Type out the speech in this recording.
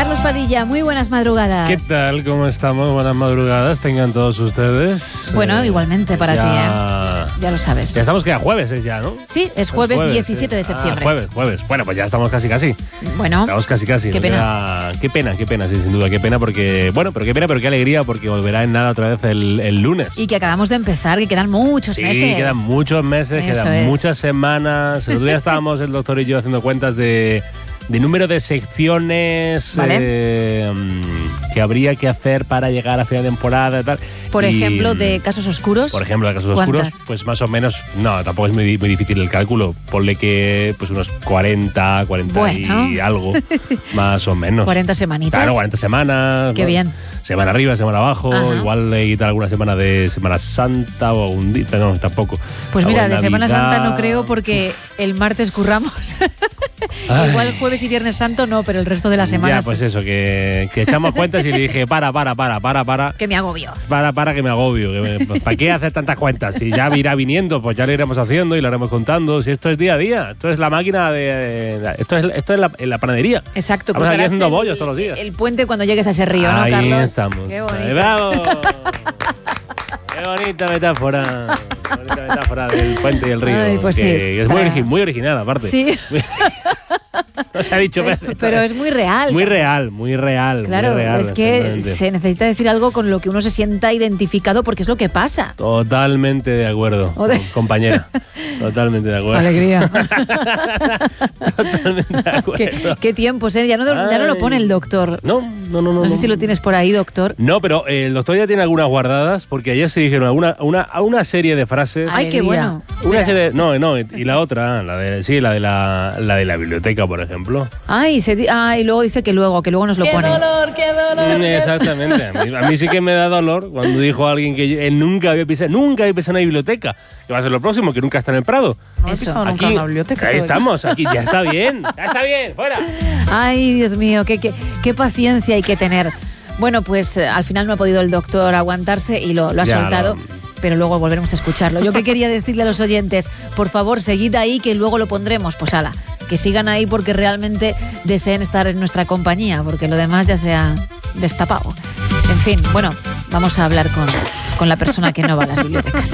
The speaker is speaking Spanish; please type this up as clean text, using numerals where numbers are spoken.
Carlos Padilla, muy buenas madrugadas. ¿Qué tal? ¿Cómo estamos? Buenas madrugadas tengan todos ustedes. Bueno, igualmente para ti, ya lo sabes. Ya estamos que a jueves ya, ¿no? Sí, es jueves 17 de septiembre. Jueves. Bueno, pues ya estamos casi. Bueno, estamos casi. Qué pena. Qué pena, sí, sin duda. Qué pena porque, bueno, pero qué pena, pero qué alegría porque volverá en nada otra vez el lunes. Y que acabamos de empezar, que quedan muchos meses. Sí, quedan muchos meses, muchas semanas. El otro día estábamos el doctor y yo haciendo cuentas de número de secciones, ¿vale? Que habría que hacer para llegar a final de temporada y tal. Por ejemplo, de casos oscuros. Por ejemplo, de casos oscuros, pues más o menos, no, tampoco es muy difícil el cálculo. Ponle que pues unos 40 bueno. Y algo, más o menos. 40 semanitas. Claro, 40 semanas. Qué bien. Semana arriba, semana abajo. Ajá. Igual le quita alguna semana de Semana Santa o un día, no, tampoco. Pues mira, de Navidad. Semana Santa no creo porque el martes curramos. Igual jueves y viernes santo no, pero el resto de las semanas. Ya, pues eso, que echamos cuentas y le dije, para. Que me agobio. Para que me agobio. ¿Para qué hacer tantas cuentas? Si ya irá viniendo, pues ya lo iremos haciendo y lo haremos contando. Si esto es día a día, esto es la máquina de... Esto es la panadería. Exacto. Estamos aquí haciendo bollos todos los días. El puente cuando llegues a ese río, ahí, ¿no, Carlos? Ahí estamos. Qué bonito. ¡Bravo! Qué bonita metáfora. Bonita metáfora del puente y el río. Ay, pues que sí. Es muy original, aparte. Sí. No se ha dicho pero es muy real. Muy real. Claro, muy real, es que se necesita decir algo con lo que uno se sienta identificado porque es lo que pasa. Totalmente de acuerdo, compañera. Totalmente de acuerdo. Alegría. Totalmente de acuerdo. ¿Qué tiempos, eh? Ya no lo pone el doctor. No sé si lo tienes por ahí, doctor. No, pero el doctor ya tiene algunas guardadas porque ayer se dijeron una serie de frases. Ay, qué bueno. Una serie, y la otra, la de la biblioteca, por ejemplo. Y luego dice que luego nos lo pone. ¡Qué dolor! Exactamente. A mí sí que me da dolor cuando dijo alguien que él nunca había pisado en una biblioteca. Que va a ser lo próximo, que nunca está en el Prado. No he pisado nunca en una biblioteca. Ahí estamos, aquí ya está bien, fuera. Ay, Dios mío, qué paciencia hay que tener. Bueno, pues al final no ha podido el doctor aguantarse y lo ha soltado. Pero luego volveremos a escucharlo. Yo que quería decirle a los oyentes, por favor, seguid ahí que luego lo pondremos. Pues ala, que sigan ahí porque realmente deseen estar en nuestra compañía, porque lo demás ya se ha destapado. En fin, bueno, vamos a hablar con la persona que no va a las bibliotecas.